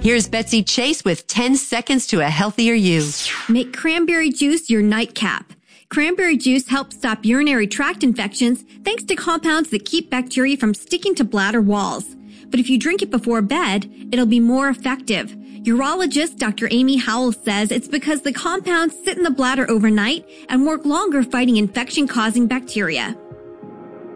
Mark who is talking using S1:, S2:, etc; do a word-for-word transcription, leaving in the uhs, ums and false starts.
S1: Here's Betsy Chase with ten seconds to a healthier you.
S2: Make cranberry juice your nightcap. Cranberry juice helps stop urinary tract infections thanks to compounds that keep bacteria from sticking to bladder walls. But if you drink it before bed, it'll be more effective. Urologist Doctor Amy Howell says it's because the compounds sit in the bladder overnight and work longer fighting infection-causing bacteria.